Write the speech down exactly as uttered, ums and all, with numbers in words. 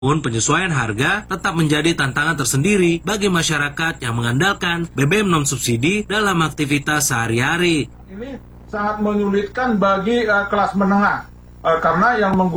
Namun penyesuaian harga tetap menjadi tantangan tersendiri bagi masyarakat yang mengandalkan B B M non-subsidi dalam aktivitas sehari-hari. Ini sangat menyulitkan bagi uh, kelas menengah uh, karena yang menggunakan